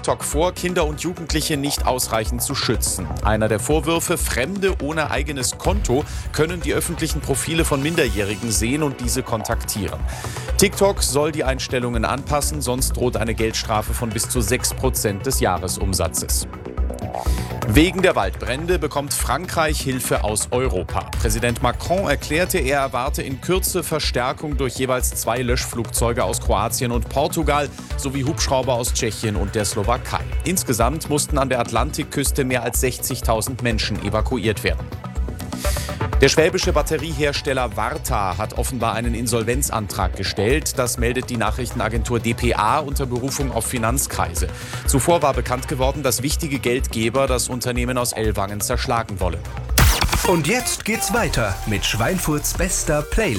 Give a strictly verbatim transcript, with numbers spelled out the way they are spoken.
TikTok vor, Kinder und Jugendliche nicht ausreichend zu schützen. Einer der Vorwürfe: Fremde ohne eigenes Konto können die öffentlichen Profile von Minderjährigen sehen und diese kontaktieren. TikTok soll die Einstellungen anpassen, sonst droht eine Geldstrafe von bis zu sechs Prozent des Jahresumsatzes. Wegen der Waldbrände bekommt Frankreich Hilfe aus Europa. Präsident Macron erklärte, er erwarte in Kürze Verstärkung durch jeweils zwei Löschflugzeuge aus Kroatien und Portugal sowie Hubschrauber aus Tschechien und der Slowakei. Insgesamt mussten an der Atlantikküste mehr als sechzigtausend Menschen evakuiert werden. Der schwäbische Batteriehersteller Varta hat offenbar einen Insolvenzantrag gestellt. Das meldet die Nachrichtenagentur D P A unter Berufung auf Finanzkreise. Zuvor war bekannt geworden, dass wichtige Geldgeber das Unternehmen aus Ellwangen zerschlagen wollen. Und jetzt geht's weiter mit Schweinfurts bester Playlist.